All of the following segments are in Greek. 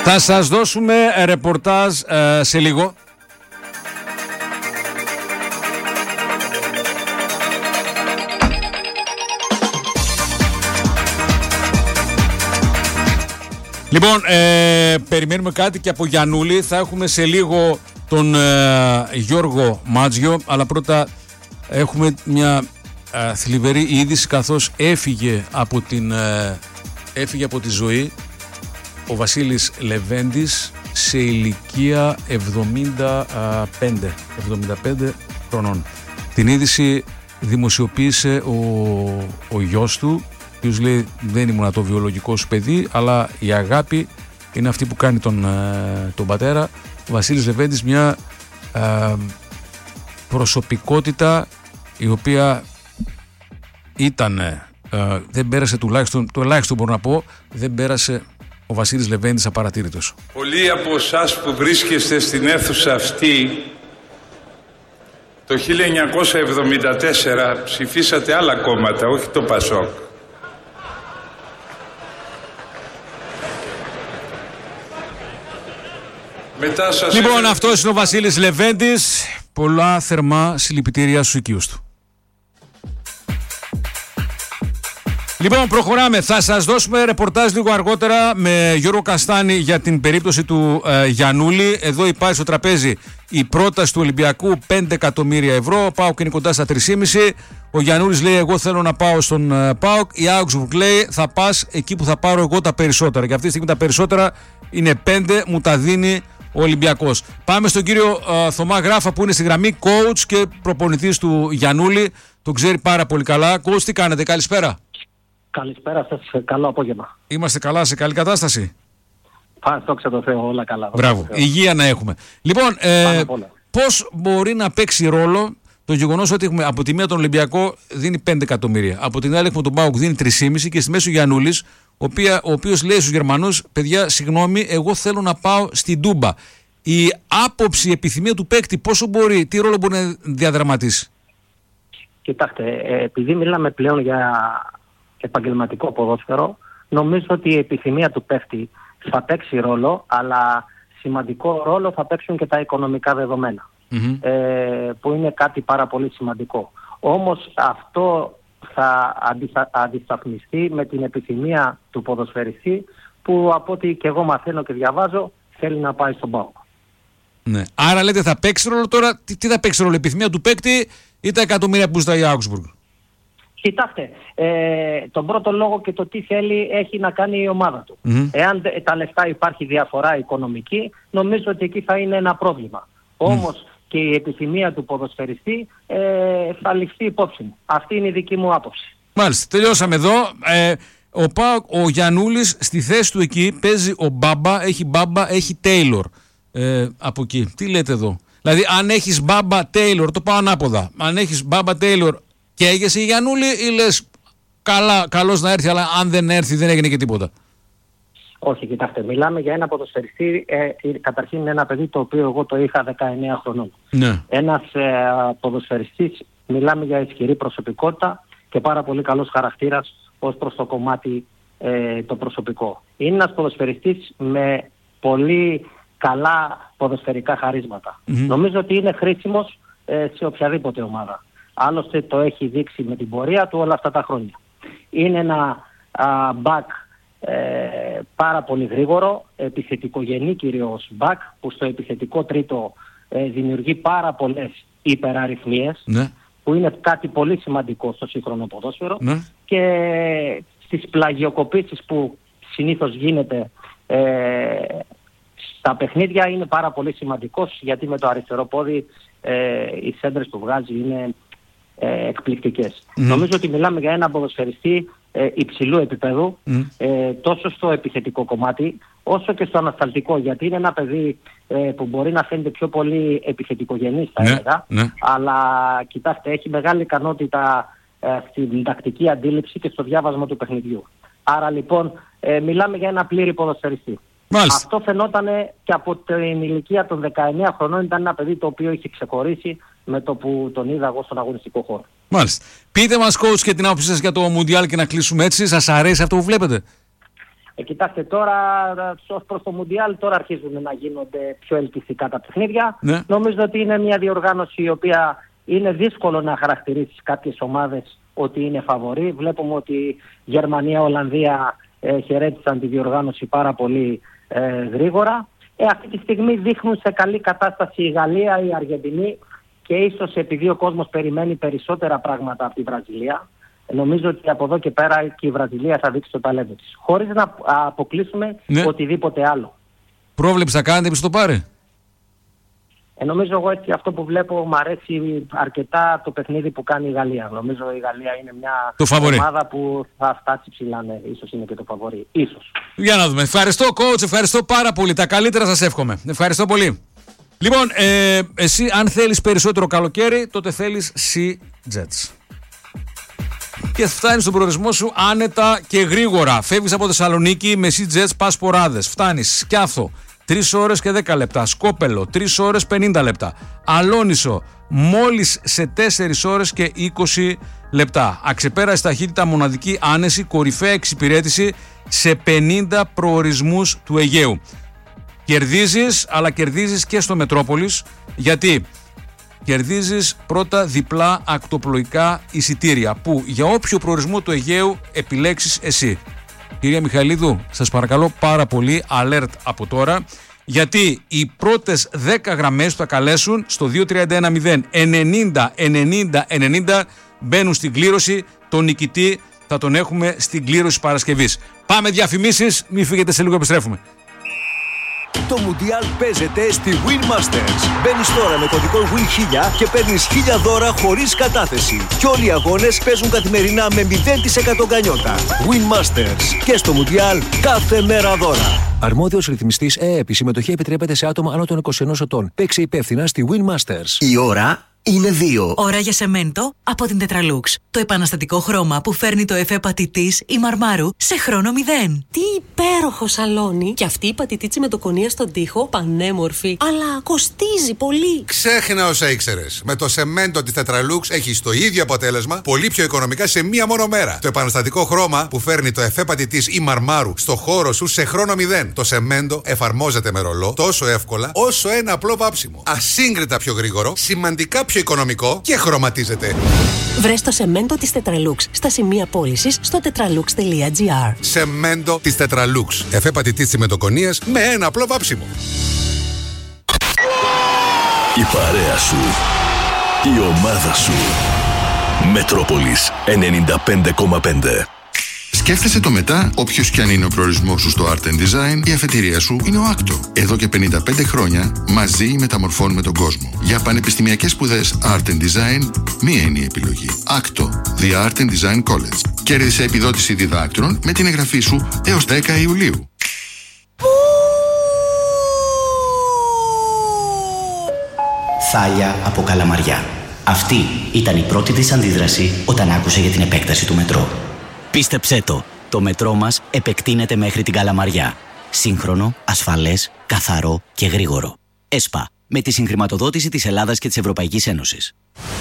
Θα σας δώσουμε ρεπορτάζ σε λίγο. Λοιπόν, περιμένουμε κάτι και από Γιαννούλη. Θα έχουμε σε λίγο τον Γιώργο Μάτζιο, αλλά πρώτα έχουμε μια θλιβερή είδηση, καθώς έφυγε από τη ζωή ο Βασίλης Λεβέντης σε ηλικία 75 χρονών. Την είδηση δημοσιοποίησε ο γιος του, ο οποίος λέει: δεν ήμουν το βιολογικό σου παιδί, αλλά η αγάπη είναι αυτή που κάνει τον πατέρα. Ο Βασίλης Λεβέντης, μια προσωπικότητα η οποία ήταν, δεν πέρασε το ελάχιστο μπορώ να πω, δεν πέρασε ο Βασίλης Λεβέντης απαρατήρητος. Πολλοί από εσάς που βρίσκεστε στην αίθουσα αυτή το 1974 ψηφίσατε άλλα κόμματα, όχι το ΠΑΣΟΚ. Λοιπόν, αυτός είναι ο Βασίλης Λεβέντης. Πολλά θερμά συλληπιτήρια στους οικείους του. Λοιπόν, προχωράμε. Θα σας δώσουμε ρεπορτάζ λίγο αργότερα με Γιώργο Καστάνη για την περίπτωση του Γιαννούλη. Εδώ υπάρχει στο τραπέζι η πρόταση του Ολυμπιακού 5 εκατομμύρια ευρώ. Ο ΠΑΟΚ είναι κοντά στα 3,5. Ο Γιαννούλης λέει: εγώ θέλω να πάω στον ΠΑΟΚ. Η Augsburg λέει: θα πας εκεί που θα πάρω εγώ τα περισσότερα. Και αυτή τη στιγμή τα περισσότερα είναι 5, μου τα δίνει ο Ολυμπιακός. Πάμε στον κύριο Θωμά Γράφα που είναι στη γραμμή, coach και προπονητής του Γιαννούλη. Τον ξέρει πάρα πολύ καλά. Coach, τι κάνετε, καλησπέρα. Καλησπέρα σας, καλό απόγευμα. Είμαστε καλά, σε καλή κατάσταση. Δόξα τω Θεώ, όλα καλά. Μπράβο, υγεία να έχουμε. Λοιπόν, πώς μπορεί να παίξει ρόλο το γεγονός ότι έχουμε από τη μία τον Ολυμπιακό δίνει 5 εκατομμύρια, από την άλλη έχουμε τον ΠΑΟΚ δίνει 3,5 και στη μέση ο Γιαννούλης, ο οποίος λέει στους Γερμανούς: παιδιά, συγγνώμη, εγώ θέλω να πάω στην Τούμπα. Η άποψη, η επιθυμία του παίκτη, τι ρόλο μπορεί να διαδραματίσει? Κοιτάξτε, επειδή μιλάμε πλέον για επαγγελματικό ποδόσφαιρο, νομίζω ότι η επιθυμία του παίκτη θα παίξει ρόλο, αλλά σημαντικό ρόλο θα παίξουν και τα οικονομικά δεδομένα, που είναι κάτι πάρα πολύ σημαντικό. Όμως αυτό θα αντισταθμιστεί με την επιθυμία του ποδοσφαιριστή, που από ό,τι και εγώ μαθαίνω και διαβάζω θέλει να πάει στον ΠΑΟΚ. Ναι. Άρα λέτε θα παίξει ρόλο τώρα, τι θα παίξει ρόλο, η επιθυμία του παίκτη ή τα εκατομμύρια που ζητάει η Augsburg? Κοιτάξτε, τον πρώτο λόγο και το τι θέλει έχει να κάνει η ομάδα του. Εάν τα λεφτά υπάρχει διαφορά οικονομική, νομίζω ότι εκεί θα είναι ένα πρόβλημα. Όμως και η επιθυμία του ποδοσφαιριστή θα ληφθεί υπόψη. Αυτή είναι η δική μου άποψη. Μάλιστα, τελειώσαμε εδώ. Ο Γιαννούλης στη θέση του εκεί παίζει ο Μπάμπα, έχει Τέιλορ από εκεί. Τι λέτε εδώ? Δηλαδή αν έχεις Μπάμπα Τέιλορ, το πάω ανάποδα. Αν έχεις Μπάμπα Τέιλορ, καίγεσαι η Γιαννούλη ή λες καλώς να έρθει, αλλά αν δεν έρθει δεν έγινε και τίποτα? Όχι, κοιτάξτε, μιλάμε για ένα ποδοσφαιριστή, καταρχήν είναι ένα παιδί το οποίο εγώ το είχα 19 χρονών. Ναι. Ένας ποδοσφαιριστής, μιλάμε για ισχυρή προσωπικότητα και πάρα πολύ καλός χαρακτήρας ως προς το κομμάτι το προσωπικό. Είναι ένας ποδοσφαιριστής με πολύ καλά ποδοσφαιρικά χαρίσματα. Νομίζω ότι είναι χρήσιμος σε οποιαδήποτε ομάδα. Άλλωστε το έχει δείξει με την πορεία του όλα αυτά τα χρόνια. Είναι ένα back πάρα πολύ γρήγορο, επιθετικογενή κυρίως back, που στο επιθετικό τρίτο δημιουργεί πάρα πολλές υπεραριθμίες, που είναι κάτι πολύ σημαντικό στο σύγχρονο ποδόσφαιρο, και στις πλαγιοκοπήσεις που συνήθως γίνεται στα παιχνίδια είναι πάρα πολύ σημαντικός, γιατί με το αριστερό πόδι οι σέντρες που βγάζει είναι εκπληκτικές. Νομίζω ότι μιλάμε για ένα ποδοσφαιριστή υψηλού επίπεδου, τόσο στο επιθετικό κομμάτι όσο και στο ανασταλτικό, γιατί είναι ένα παιδί που μπορεί να φαίνεται πιο πολύ επιθετικογενής θα έλεγα, αλλά κοιτάξτε, έχει μεγάλη ικανότητα στην τακτική αντίληψη και στο διάβασμα του παιχνιδιού. Άρα λοιπόν μιλάμε για ένα πλήρη ποδοσφαιριστή. Μάλιστα. Αυτό φαινόταν και από την ηλικία των 19 χρονών. Ήταν ένα παιδί το οποίο είχε ξεχωρίσει με το που τον είδα εγώ στον αγωνιστικό χώρο. Μάλιστα. Πείτε μας, coach, και την άποψή σας για το Μουντιάλ και να κλείσουμε έτσι. Σας αρέσει αυτό που βλέπετε? Κοιτάξτε, τώρα ως προς το Μουντιάλ τώρα αρχίζουν να γίνονται πιο ελκυστικά τα παιχνίδια. Ναι. Νομίζω ότι είναι μια διοργάνωση η οποία είναι δύσκολο να χαρακτηρίσει κάποιες ομάδες ότι είναι φαβορί. Βλέπουμε ότι Γερμανία, Ολλανδία χαιρέτησαν τη διοργάνωση πάρα πολύ γρήγορα. Αυτή τη στιγμή δείχνουν σε καλή κατάσταση η Γαλλία, η Αργεντινή και ίσως επειδή ο κόσμος περιμένει περισσότερα πράγματα από τη Βραζιλία. Νομίζω ότι από εδώ και πέρα και η Βραζιλία θα δείξει το ταλέντο της. Χωρίς να αποκλείσουμε οτιδήποτε άλλο. Πρόβλεψη θα κάνετε, ποιος το πάρει? Νομίζω εγώ έτσι αυτό που βλέπω μου αρέσει αρκετά το παιχνίδι που κάνει η Γαλλία. Νομίζω η Γαλλία είναι μια ομάδα που θα φτάσει ψηλά, ναι. Ίσως είναι και το φαβορί. Ίσως. Για να δούμε. Ευχαριστώ coach, ευχαριστώ πάρα πολύ. Τα καλύτερα σας εύχομαι. Ευχαριστώ πολύ. Λοιπόν, εσύ αν θέλεις περισσότερο καλοκαίρι, τότε θέλεις Sea Jets. Και φτάνεις στον προορισμό σου άνετα και γρήγορα. Φεύγεις από Θεσσαλονίκη με Sea Jets, πας Ποράδες. Φτάνεις Σκιάθο, 3 ώρες και 10 λεπτά. Σκόπελο, 3 ώρες 50 λεπτά. Αλόνισο, μόλις σε 4 ώρες και 20 λεπτά. Αξεπέραστη ταχύτητα, μοναδική άνεση, κορυφαία εξυπηρέτηση σε 50 προορισμούς του Αιγαίου. Κερδίζεις, αλλά κερδίζεις και στο Μετρόπολης. Γιατί? Κερδίζεις πρώτα διπλά ακτοπλοϊκά εισιτήρια που για όποιο προορισμό του Αιγαίου επιλέξεις εσύ. Κυρία Μιχαηλίδου, σας παρακαλώ πάρα πολύ, alert από τώρα, γιατί οι πρώτες 10 γραμμές που θα καλέσουν στο 2310 90 90 90 μπαίνουν στην κλήρωση. Τον νικητή θα τον έχουμε στην κλήρωση Παρασκευής. Πάμε διαφημίσεις, μην φύγετε, σε λίγο επιστρέφουμε. Το Μουντιάλ παίζεται στη Win Masters. Μπαίνεις τώρα με κωδικό WIN1000 και παίρνεις 1000 δώρα χωρίς κατάθεση. Και όλοι οι αγώνες παίζουν καθημερινά με 0% γκανιότα. Win Masters. Και στο Μουντιάλ κάθε μέρα δώρα. Αρμόδιος ρυθμιστής ΕΕΠ. Η συμμετοχή επιτρέπεται σε άτομα άνω των 21 ετών. Παίξε υπεύθυνα στη Win Masters. Η ώρα είναι 2. Ώρα για σεμέντο από την Tetralux. Το επαναστατικό χρώμα που φέρνει το εφέ πατητής ή μαρμάρου σε χρόνο 0. Τι υπέροχο σαλόνι! Και αυτή η πατητίτσι με το κονία στον τοίχο, πανέμορφη, αλλά κοστίζει πολύ. Ξέχνα όσα ήξερες. Με το σεμέντο της Tetralux έχεις το ίδιο αποτέλεσμα, πολύ πιο οικονομικά σε μία μόνο μέρα. Το επαναστατικό χρώμα που φέρνει το εφέ πατητής ή μαρμάρου στο χώρο σου σε χρόνο 0. Το σεμέντο εφαρμόζεται με ρολό τόσο εύκολα όσο ένα απλό βάψιμο. Ασύγκριτα πιο γρήγορο, σημαντικά πιο οικονομικό και χρωματίζεται. Βρες το σεμέντο της Tetralux στα σημεία πώλησης στο tetralux.gr. Σεμέντο της Tetralux. Εφέ πατητής τσιμεντοκονίας με ένα απλό βάψιμο. Η παρέα σου. Η ομάδα σου. Μετρόπολης 95,5. Σκέφτεσαι το μετά, όποιος κι αν είναι ο προορισμός σου στο Art and Design, η αφετηρία σου είναι ο Άκτο. Εδώ και 55 χρόνια μαζί μεταμορφώνουμε τον κόσμο. Για πανεπιστημιακές σπουδές Art and Design, μία είναι η επιλογή. Άκτο, The Art and Design College. Κέρδισε επιδότηση διδάκτρων με την εγγραφή σου έως 10 Ιουλίου. Θάλια από Καλαμαριά. Αυτή ήταν η πρώτη της αντίδραση όταν άκουσε για την επέκταση του μετρό. Πίστεψέ το μετρό μας επεκτείνεται μέχρι την Καλαμαριά. Σύγχρονο, ασφαλές, καθαρό και γρήγορο. ΕΣΠΑ, με τη συγχρηματοδότηση της Ελλάδας και της Ευρωπαϊκής Ένωσης.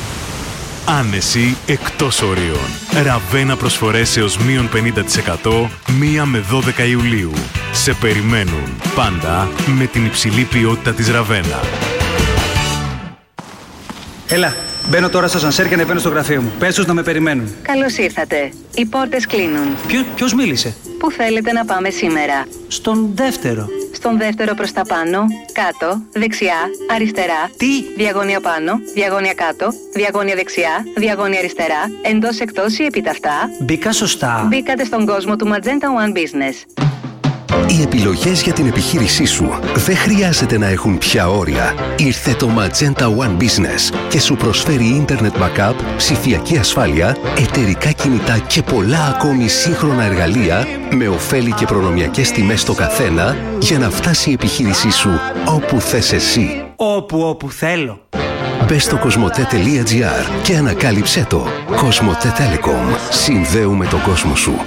Άνεση εκτός ορίων. Ραβένα προσφορές έως μείον 50% 1 με 12 Ιουλίου. Σε περιμένουν πάντα με την υψηλή ποιότητα της Ραβένα. Έλα, μπαίνω τώρα στο ασανσέρ και ανεβαίνω στο γραφείο μου. Πες τους να με περιμένουν. Καλώς ήρθατε. Οι πόρτες κλείνουν. Ποιος μίλησε? Πού θέλετε να πάμε σήμερα? Στον δεύτερο. Στον δεύτερο προς τα πάνω, κάτω, δεξιά, αριστερά. Τι? Διαγώνια πάνω, διαγώνια κάτω, διαγώνια δεξιά, διαγώνια αριστερά, εντός εκτός ή επιταυτά. Μπήκα σωστά. Μπήκατε στον κόσμο του Magenta One Business. Οι επιλογές για την επιχείρησή σου δεν χρειάζεται να έχουν πια όρια. Ήρθε το Magenta One Business και σου προσφέρει Internet Backup, ψηφιακή ασφάλεια, εταιρικά κινητά και πολλά ακόμη σύγχρονα εργαλεία με ωφέλη και προνομιακές τιμές στο καθένα για να φτάσει η επιχείρησή σου όπου θες εσύ. Όπου θέλω. Μπες στο cosmote.gr και ανακάλυψέ το. Cosmote Telecom. Συνδέουμε τον κόσμο σου.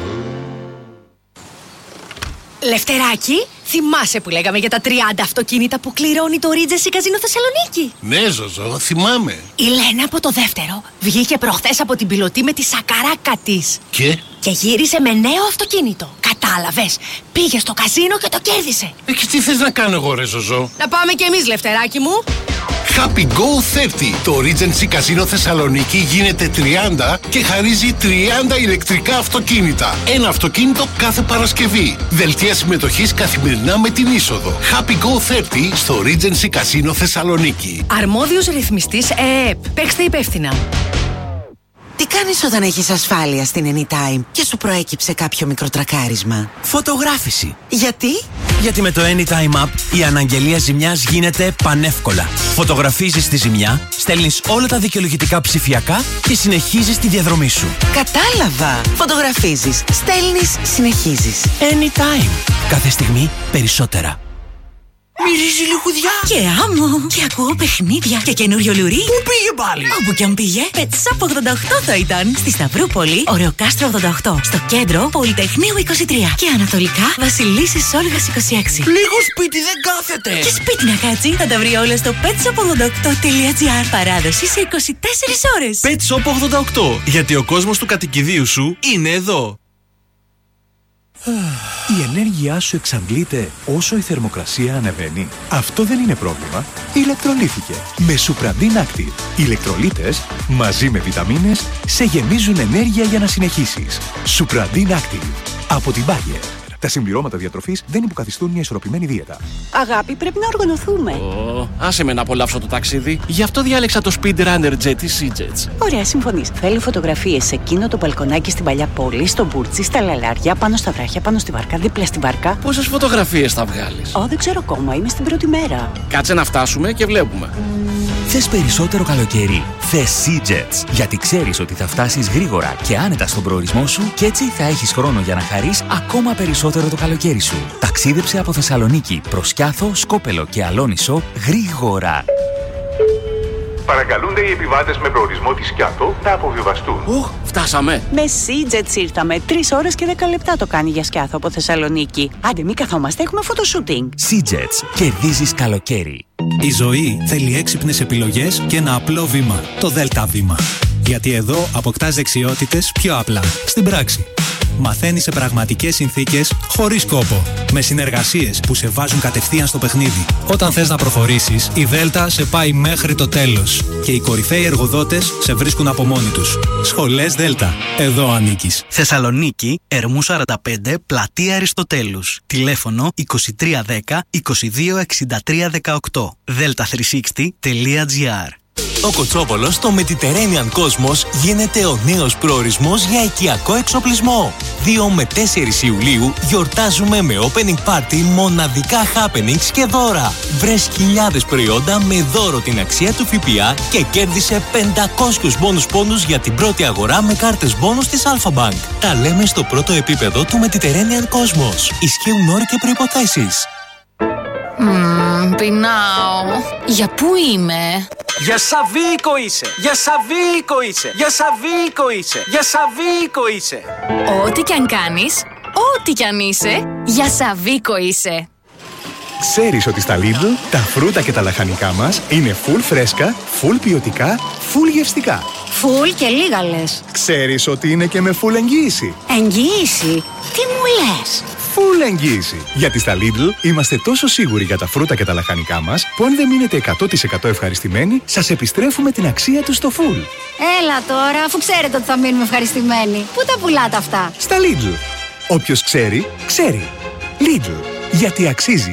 Λευτεράκι, θυμάσαι που λέγαμε για τα 30 αυτοκίνητα που κληρώνει το Regency Casino Θεσσαλονίκη? Ναι, Ζωζό, θυμάμαι. Η Λένα από το δεύτερο βγήκε προχθές από την πιλωτή με τη σακαράκα της. Και? Και γύρισε με νέο αυτοκίνητο. Κατάλαβες. Πήγε στο καζίνο και το κέρδισε. Και τι θες να κάνω εγώ, ρε Ζωζό? Να πάμε κι εμείς, Λευτεράκι μου. Happy Go 30. Το Regency Casino Θεσσαλονίκη γίνεται 30 και χαρίζει 30 ηλεκτρικά αυτοκίνητα. Ένα αυτοκίνητο κάθε Παρασκευή. Δελτία συμμετοχής καθημερινά με την είσοδο. Happy Go 30 στο Regency Casino Θεσσαλονίκη. Αρμόδιος ρυθμιστής ΕΕΠ. Παίξτε υπεύθυνα. Τι κάνεις όταν έχεις ασφάλεια στην Anytime και σου προέκυψε κάποιο μικροτρακάρισμα? Φωτογράφηση. Γιατί? Γιατί με το Anytime App η αναγγελία ζημιάς γίνεται πανεύκολα. Φωτογραφίζεις τη ζημιά, στέλνεις όλα τα δικαιολογητικά ψηφιακά και συνεχίζεις τη διαδρομή σου. Κατάλαβα. Φωτογραφίζεις, στέλνεις, συνεχίζεις. Anytime. Κάθε στιγμή περισσότερα. Μυρίζει λιχουδιά και άμμο. Και ακούω παιχνίδια και καινούριο λουρί. Πού πήγε πάλι? Όπου κι αν πήγε. Pet Shop 88 θα ήταν. Στη Σταυρούπολη, Ωρεοκάστρο 88. Στο κέντρο, Πολυτεχνείου 23. Και ανατολικά, Βασιλίσσης Όλγας 26. Λίγο σπίτι δεν κάθεται. Και σπίτι να κάτσει, θα τα βρει όλα στο petshop88.gr. Παράδοση σε 24 ώρες. Pet Shop 88. Γιατί ο κόσμος του κατοικιδίου σου είναι εδώ. Η ενέργειά σου εξαντλείται όσο η θερμοκρασία ανεβαίνει. Αυτό δεν είναι πρόβλημα. Ηλεκτρολύθηκε με Supradin Active. Οι ηλεκτρολίτες μαζί με βιταμίνες σε γεμίζουν ενέργεια για να συνεχίσεις. Supradin Active από την Bayer. Τα συμπληρώματα διατροφής δεν υποκαθιστούν μια ισορροπημένη δίαιτα. Αγάπη, πρέπει να οργανωθούμε. Άσε με να απολαύσω το ταξίδι. Γι' αυτό διάλεξα το Speed Runner Jet της Sea-Jets. Ωραία, συμφωνείς. Θέλω φωτογραφίες σε εκείνο το μπαλκονάκι στην παλιά πόλη, στο Μπούρτσι, στα Λαλάρια, πάνω στα βράχια, πάνω στη βάρκα, δίπλα στη βάρκα. Πόσες φωτογραφίες θα βγάλεις? Δεν ξέρω ακόμα. Είμαι στην πρώτη μέρα. Κάτσε να φτάσουμε και βλέπουμε. Θες περισσότερο καλοκαίρι? Θες Sea-Jets. Γιατί ξέρεις ότι θα φτάσεις γρήγορα και άνετα στον προορισμό σου και έτσι θα έχεις χρόνο για να χαρείς ακόμα περισσότερο το καλοκαίρι σου. Ταξίδεψε από Θεσσαλονίκη προς Κιάθο, Σκόπελο και Αλόνισο γρήγορα. Παρακαλούνται οι επιβάτες με προορισμό τη Σκιάθο να αποβιβαστούν. Φτάσαμε. Με Sea-Jets ήρθαμε. 3 ώρες και 10 λεπτά το κάνει για Σκιάθο από Θεσσαλονίκη. Άντε, μην καθόμαστε, έχουμε φωτοσούτινγκ. Sea-Jets. Κερδίζεις καλοκαίρι. Η ζωή θέλει έξυπνες επιλογές και ένα απλό βήμα. Το ΔΕΛΤΑ βήμα. Γιατί εδώ αποκτάς δεξιότητες πιο απλά. Στην πράξη. Μαθαίνεις σε πραγματικές συνθήκες, χωρίς κόπο. Με συνεργασίες που σε βάζουν κατευθείαν στο παιχνίδι. Όταν θες να προχωρήσεις, η Δέλτα σε πάει μέχρι το τέλος. Και οι κορυφαίοι εργοδότες σε βρίσκουν από μόνοι τους. Σχολές Δέλτα. Εδώ ανήκεις. Θεσσαλονίκη, Ερμού 45, Πλατεία Αριστοτέλους. Τηλέφωνο 2310 226318. delta360.gr. Ο Κοτσόπολος στο Mediterranean Cosmos γίνεται ο νέος προορισμός για οικιακό εξοπλισμό. 2 με 4 Ιουλίου γιορτάζουμε με opening party μοναδικά happenings και δώρα. Βρες χιλιάδες προϊόντα με δώρο την αξία του ΦΠΑ και κέρδισε 500 μπόνους πόντους για την πρώτη αγορά με κάρτες μπόνους της Alpha Bank. Τα λέμε στο πρώτο επίπεδο του Mediterranean Cosmos. Ισχύουν όροι και προϋποθέσεις. Πεινάω. Για πού είμαι? Για Σαββίκο είσαι! Για Σαββίκο είσαι! Για Σαββίκο είσαι! Για Σαββίκο είσαι! Ό,τι κι αν κάνεις, ό,τι κι αν είσαι, για Σαββίκο είσαι! Ξέρεις ότι στα Lidl τα φρούτα και τα λαχανικά μας είναι full φρέσκα, full ποιοτικά, full γευστικά. Full και λίγα λες. Ξέρεις ότι είναι και με full εγγύηση. Εγγύηση? Τι μου λες? Full εγγύηση. Γιατί στα Lidl είμαστε τόσο σίγουροι για τα φρούτα και τα λαχανικά μας που αν δεν μείνετε 100% ευχαριστημένοι, σας επιστρέφουμε την αξία τους στο full. Έλα τώρα, αφού ξέρετε ότι θα μείνουμε ευχαριστημένοι. Πού τα πουλάτε αυτά? Στα Lidl. Όποιος ξέρει, ξέρει. Lidl. Γιατί αξίζει.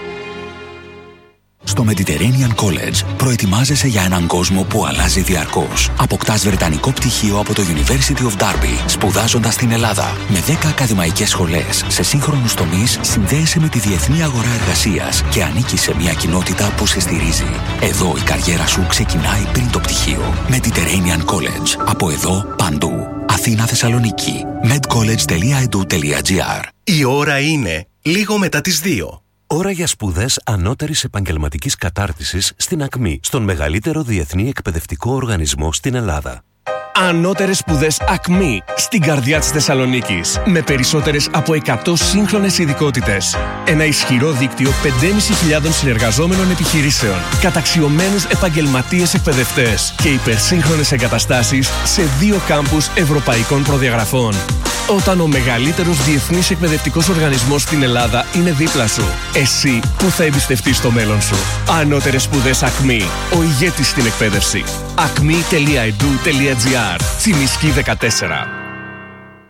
Στο Mediterranean College προετοιμάζεσαι για έναν κόσμο που αλλάζει διαρκώς. Αποκτάς βρετανικό πτυχίο από το University of Derby, σπουδάζοντας στην Ελλάδα. Με 10 ακαδημαϊκές σχολές σε σύγχρονους τομείς, συνδέεσαι με τη διεθνή αγορά εργασίας και ανήκεις σε μια κοινότητα που σε στηρίζει. Εδώ η καριέρα σου ξεκινάει πριν το πτυχίο. Mediterranean College. Από εδώ, παντού. Αθήνα, Θεσσαλονίκη. medcollege.edu.gr. Η ώρα είναι λίγο μετά τις 2. Ώρα για σπουδές ανώτερης επαγγελματικής κατάρτισης στην ΑΚΜΗ, στον μεγαλύτερο διεθνή εκπαιδευτικό οργανισμό στην Ελλάδα. Ανώτερες σπουδές ΑΚΜΗ, στην καρδιά της Θεσσαλονίκης, με περισσότερες από 100 σύγχρονες ειδικότητες. Ένα ισχυρό δίκτυο 5.500 συνεργαζόμενων επιχειρήσεων, καταξιωμένους επαγγελματίες εκπαιδευτές και υπερσύγχρονες εγκαταστάσεις σε 2 κάμπους ευρωπαϊκών προδιαγραφών. Όταν ο μεγαλύτερος διεθνής εκπαιδευτικός οργανισμός στην Ελλάδα είναι δίπλα σου. Εσύ που θα εμπιστευτείς το μέλλον σου. Ανώτερες σπουδές ΑΚΜΗ. Ο ηγέτης στην εκπαίδευση. acme.edu.gr. Τσιμισκή 14.